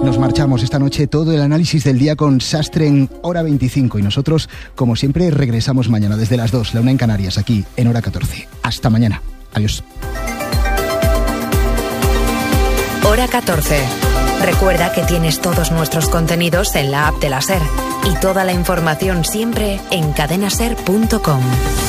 Nos marchamos esta noche, todo el análisis del día con Sastre en Hora 25 y nosotros, como siempre, regresamos mañana desde las 2, la 1 en Canarias, aquí en Hora 14. Hasta mañana. Adiós. Hora 14. Recuerda que tienes todos nuestros contenidos en la app de la SER y toda la información siempre en cadenaser.com.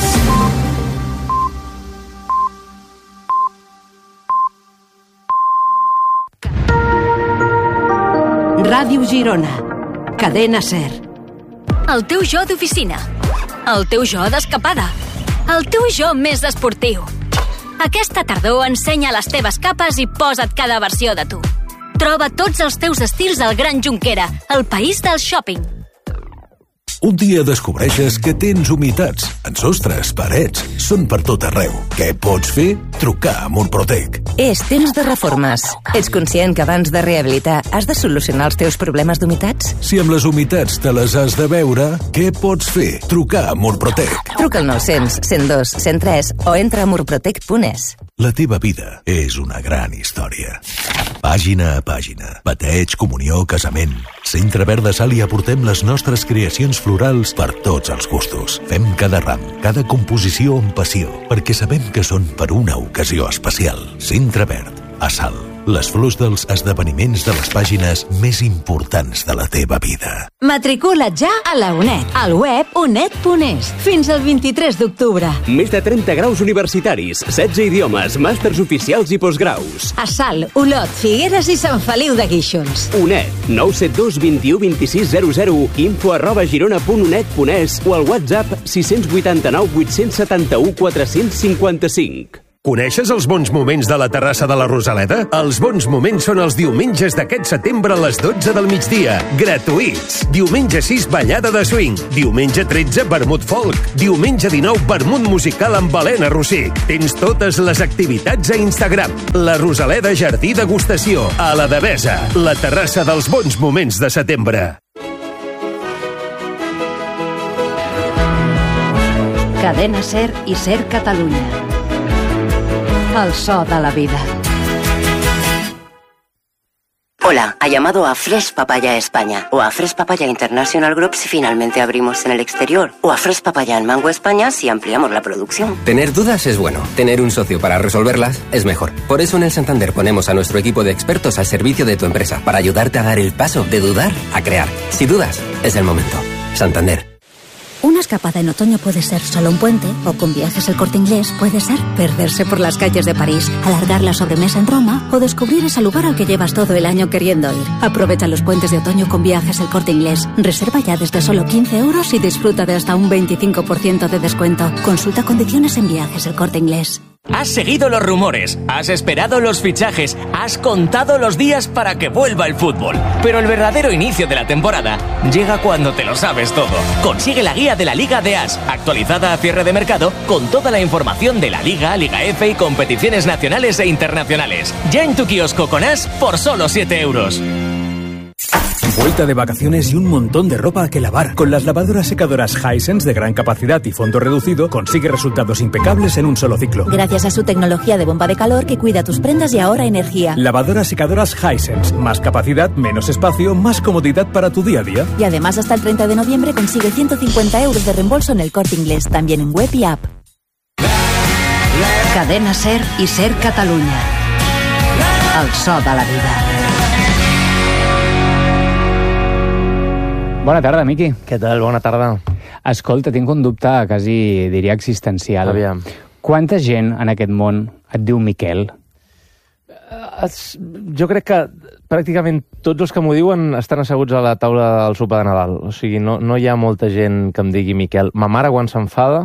Ràdio Girona. Cadena SER. El teu jo d'oficina. El teu jo d'escapada. El teu jo més esportiu. Aquesta tardor ensenya les teves capes i posa't cada versió de tu. Troba tots els teus estils al Gran Junquera, el país del shopping. Un dia descobreixes que tens humitats en sostres, parets, són per tot arreu. Què pots fer? Trucar a Murprotec. És temps de reformes. Ets conscient que abans de rehabilitar has de solucionar els teus problemes d'humitats? Si amb les humitats te les has de veure, què pots fer? Trucar a Murprotec. Truca al 900 102 103 o entra a murprotec.es. La teva vida és una gran història. Pàgina a pàgina. Bateig, comunió, casament. Centre Verd de Salt hi aportem les nostres creacions florals per tots els gustos. Fem cada ram, cada composició amb passió, perquè sabem que són per una ocasió especial. Centre Verd, a Salt. Les flors dels esdeveniments de les pàgines més importants de la teva vida. Matricula't ja a la UNED, al web unet.es, fins al 23 d'octubre. Més de 30 graus universitaris, 16 idiomes, màsters oficials i postgraus. A Salt, Olot, Figueres i Sant Feliu de Guíxols. UNED, 972 21 26 00, info@girona.unet.es o al WhatsApp 689 871 455. Coneixes els bons moments de la terrassa de la Rosaleda? Els bons moments són els diumenges d'aquest setembre a les 12 del migdia. Gratuïts. Diumenge 6, ballada de swing. Diumenge 13, vermut folk. Diumenge 19, vermut musical amb Helena Rossí. Tens totes les activitats a Instagram. La Rosaleda Jardí Degustació, a la Devesa. La terrassa dels bons moments de setembre. Cadena SER i SER Catalunya. El so de la vida. Hola, ha llamado a Fresh Papaya España o a Fresh Papaya International Group si finalmente abrimos en el exterior o a Fresh Papaya en Mango España si ampliamos la producción. Tener dudas es bueno, tener un socio para resolverlas es mejor. Por eso en el Santander ponemos a nuestro equipo de expertos al servicio de tu empresa para ayudarte a dar el paso de dudar a crear. Si dudas, es el momento. Santander. Una escapada en otoño puede ser solo un puente, o con Viajes El Corte Inglés puede ser perderse por las calles de París, alargar la sobremesa en Roma o descubrir ese lugar al que llevas todo el año queriendo ir. Aprovecha los puentes de otoño con Viajes El Corte Inglés. Reserva ya desde solo 15 euros y disfruta de hasta un 25% de descuento. Consulta condiciones en Viajes El Corte Inglés. Has seguido los rumores, has esperado los fichajes, has contado los días para que vuelva el fútbol. Pero el verdadero inicio de la temporada llega cuando te lo sabes todo. Consigue la guía de la Liga de As, actualizada a cierre de mercado, con toda la información de la Liga, Liga F y competiciones nacionales e internacionales. Ya en tu kiosco con As por solo 7 euros. Vuelta de vacaciones y un montón de ropa que lavar. Con las lavadoras secadoras Hisense de gran capacidad y fondo reducido, consigue resultados impecables en un solo ciclo. Gracias a su tecnología de bomba de calor que cuida tus prendas y ahorra energía. Lavadoras secadoras Hisense. Más capacidad, menos espacio, más comodidad para tu día a día. Y además hasta el 30 de noviembre consigue 150 euros de reembolso en El Corte Inglés, también en web y app. Cadena SER i SER Catalunya. El so de la vida. Bona tarda, Miqui. Què tal? Bona tarda. Escolta, tinc un dubte quasi, diria, existencial. Aviam. Quanta gent en aquest món et diu Miquel? Jo crec que pràcticament tots els que m'ho diuen estan asseguts a la taula del sopar de Nadal. O sigui, no hi ha molta gent que em digui Miquel. Ma mare quan s'enfada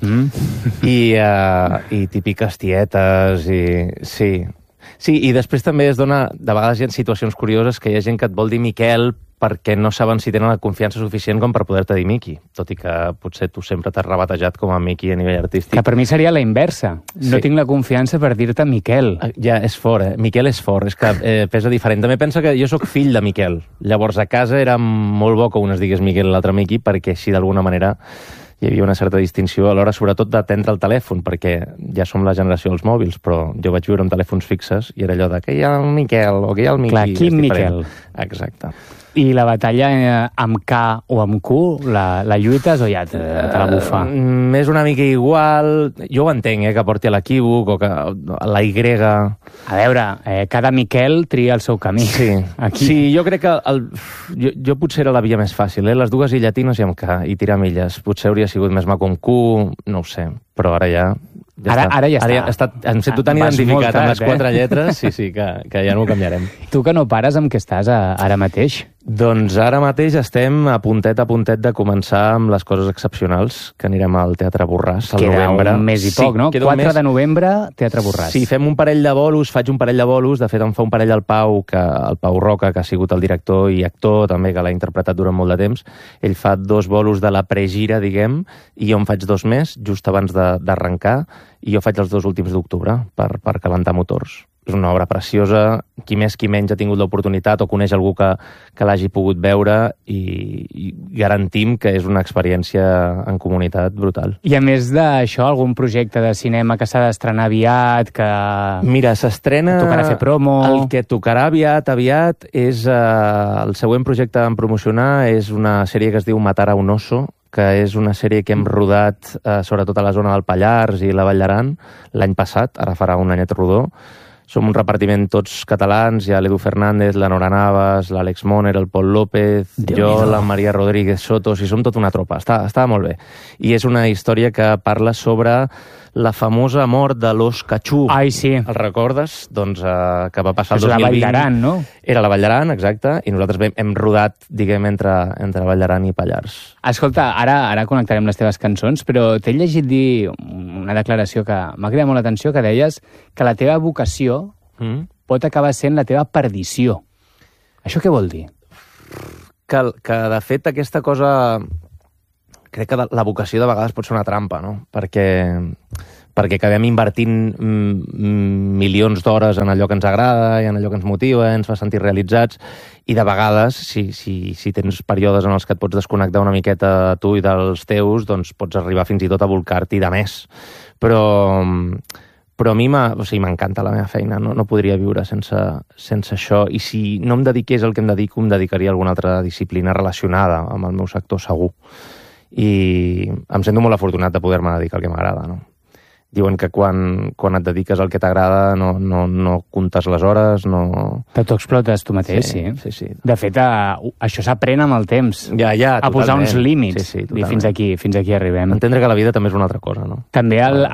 i típiques tietes i... Sí, i després també es dona, de vegades hi ha situacions curioses que hi ha gent que et vol dir Miquel perquè no saben si tenen la confiança suficient com per poder-te dir Miqui, tot i que potser tu sempre t'has rebatejat com a Miqui a nivell artístic. Que per mi seria la inversa. No tinc la confiança per dir-te Miquel. Ja, és fort, Miquel és fort, és que pesa diferent. També pensa que jo sóc fill de Miquel. Llavors a casa era molt bo que un es digués Miquel i l'altre Miqui perquè així d'alguna manera hi havia una certa distinció a l'hora, sobretot, d'atendre el telèfon, perquè ja som la generació dels mòbils, però jo vaig viure amb telèfons fixes i era allò de que hi ha el Miquel o que hi ha el Miqui. Clar, quin Miquel? Exacte. I la batalla amb K o amb Q, la lluites o ja te la bufa? És una mica igual. Jo ho entenc, que porti a l'equívoc o que la Y... A veure, cada Miquel tria el seu camí. Sí, aquí. Sí, jo crec que jo potser era la via més fàcil, les dues i llatines i amb K, i tirar milles. Potser hauria sigut més maco amb Q, no ho sé, però ara ja... Ara ja està. Em sento tan identificat amb les 4 lletres, sí, que ja no ho canviarem. Tu que no pares, amb què estàs ara mateix? Doncs ara mateix estem a puntet de començar amb les coses excepcionals, que anirem al Teatre Borràs al novembre. Queda un mes i poc, no? 4 de novembre, Teatre Borràs. Sí, fem un parell de bolos, faig un parell de bolos, de fet em fa un parell el Pau Roca, que ha sigut el director i actor, també, que l'ha interpretat durant molt de temps. Ell fa 2 bolos de la pregira, diguem, i jo en faig 2 més, just abans d'arrencar, i jo faig els 2 últims d'octubre per calentar motors. És una obra preciosa, qui més qui menys ha tingut l'oportunitat o coneix algú que l'hagi pogut veure i garantim que és una experiència en comunitat brutal. I a més d'això, algun projecte de cinema que s'ha d'estrenar aviat, que... Mira, s'estrena... Tocarà fer promo... El que tocarà aviat és... el següent projecte en promocionar és una sèrie que es diu Matar a un oso, que és una sèrie que hem rodat sobretot a la zona del Pallars i la Vall d'Aran l'any passat, ara farà un anyet rodó. Som un repartiment tots catalans, hi ha l'Edu Fernández, la Nora Navas, l'Àlex Moner, el Pol López, la Maria Rodríguez Soto, som tota una tropa, està molt bé. I és una història que parla sobre la famosa mort de l'ós Cachú. Ai, sí. El recordes? Doncs que va passar el 2020. És la Vall d'Aran, no? Era la Vall d'Aran, exacte, i nosaltres hem rodat, diguem, entre Vall d'Aran i Pallars. Escolta, ara connectarem les teves cançons, però t'he llegit dir una declaració que m'ha cridat molt l'atenció, que deies que la teva vocació pot acabar sent la teva perdició. Això què vol dir? Que de fet, aquesta cosa... Crec que la vocació de vegades pot ser una trampa, no? Perquè acabem invertint milions d'hores en allò que ens agrada i en allò que ens motiva, ens fa sentir realitzats, i de vegades, si tens períodes en els que et pots desconnectar una miqueta de tu i dels teus, doncs pots arribar fins i tot a bolcar-t'hi de més. Però a mi m'encanta la meva feina, no podria viure sense això, i si no em dediqués al que em dedico, em dedicaria a alguna altra disciplina relacionada amb el meu sector, segur. I em sento molt afortunat de poder-me dedicar al que m'agrada, no? Diuen que quan et dediques al que t'agrada no comptes les hores, no... T'ho explotes tu mateix, sí. De fet, això s'aprèn amb el temps. Ja, a posar uns límits. Sí, i fins aquí arribem. Entendre que la vida també és una altra cosa, no? També